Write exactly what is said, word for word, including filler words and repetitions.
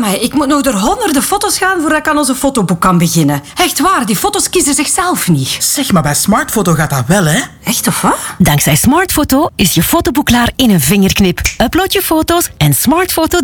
Amai, ik moet nog door honderden foto's gaan voordat ik aan onze fotoboek kan beginnen. Echt waar, die foto's kiezen zichzelf niet. Zeg, maar bij Smartfoto gaat dat wel, hè? Echt of wat? Dankzij Smartfoto is je fotoboek klaar in een vingerknip. Upload je foto's en Smartfoto